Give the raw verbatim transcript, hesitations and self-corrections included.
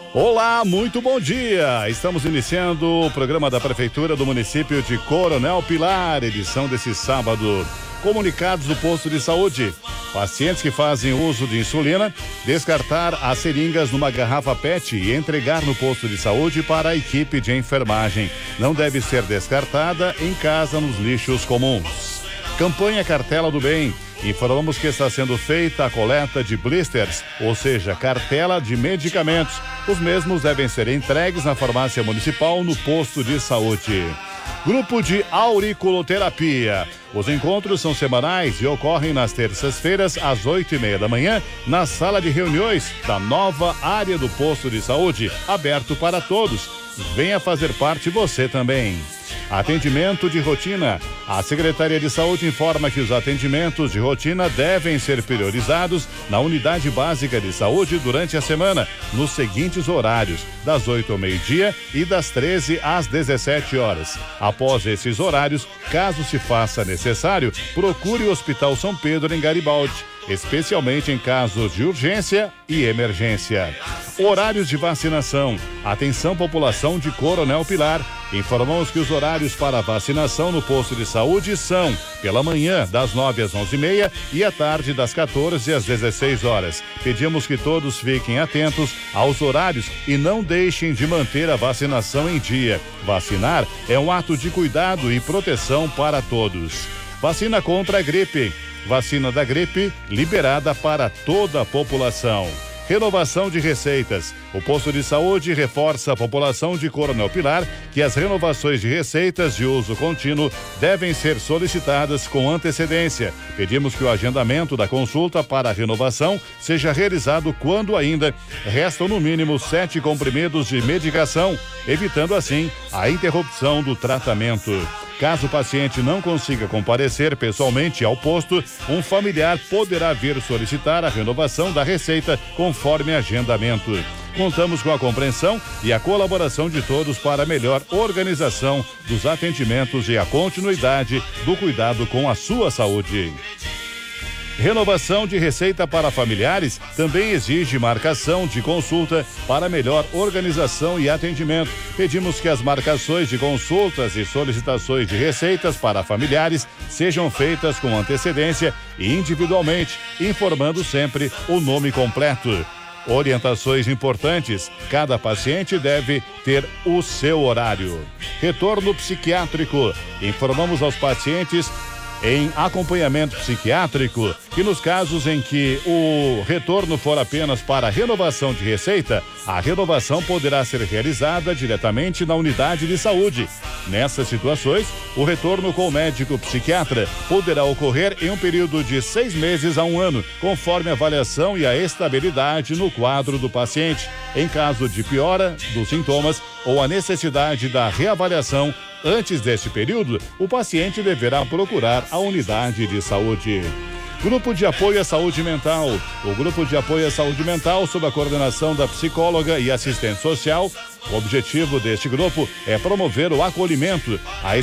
Olá, muito bom dia! Estamos iniciando o programa da Prefeitura do município de Coronel Pilar, edição desse sábado. Comunicados do posto de saúde. Pacientes que fazem uso de insulina, descartar as seringas numa garrafa P E T e entregar no posto de saúde para a equipe de enfermagem. Não deve ser descartada em casa nos lixos comuns. Campanha Cartela do Bem. Informamos que está sendo feita a coleta de blisters, ou seja, cartela de medicamentos. Os mesmos devem ser entregues na farmácia municipal no posto de saúde. Grupo de auriculoterapia. Os encontros são semanais e ocorrem nas terças-feiras às oito e meia da manhã na sala de reuniões da nova área do posto de saúde, aberto para todos. Venha fazer parte você também. Atendimento de rotina. A Secretaria de Saúde informa que os atendimentos de rotina devem ser priorizados na Unidade Básica de Saúde durante a semana, nos seguintes horários, das oito ao meio-dia e das treze às dezessete horas. Após esses horários, caso se faça necessário, procure o Hospital São Pedro em Garibaldi, especialmente em casos de urgência e emergência. Horários de vacinação. Atenção, população de Coronel Pilar. Informamos que os horários para vacinação no posto de saúde são pela manhã, das nove às onze e meia e à tarde, das quatorze às dezesseis horas. Pedimos que todos fiquem atentos aos horários e não deixem de manter a vacinação em dia. Vacinar é um ato de cuidado e proteção para todos. Vacina contra a gripe. Vacina da gripe liberada para toda a população. Renovação de receitas. O posto de saúde reforça a população de Coronel Pilar que as renovações de receitas de uso contínuo devem ser solicitadas com antecedência. Pedimos que o agendamento da consulta para a renovação seja realizado quando ainda restam no mínimo sete comprimidos de medicação, evitando assim a interrupção do tratamento. Caso o paciente não consiga comparecer pessoalmente ao posto, um familiar poderá vir solicitar a renovação da receita conforme agendamento. Contamos com a compreensão e a colaboração de todos para a melhor organização dos atendimentos e a continuidade do cuidado com a sua saúde. Renovação de receita para familiares também exige marcação de consulta para melhor organização e atendimento. Pedimos que as marcações de consultas e solicitações de receitas para familiares sejam feitas com antecedência e individualmente, informando sempre o nome completo. Orientações importantes: cada paciente deve ter o seu horário. Retorno psiquiátrico. Informamos aos pacientes em acompanhamento psiquiátrico que nos casos em que o retorno for apenas para renovação de receita, a renovação poderá ser realizada diretamente na unidade de saúde. Nessas situações, o retorno com o médico psiquiatra poderá ocorrer em um período de seis meses a um ano, conforme a avaliação e a estabilidade no quadro do paciente. Em caso de piora dos sintomas ou a necessidade da reavaliação, antes deste período, o paciente deverá procurar a unidade de saúde. Grupo de Apoio à Saúde Mental. O Grupo de Apoio à Saúde Mental, sob a coordenação da psicóloga e assistente social. O objetivo deste grupo é promover o acolhimento, a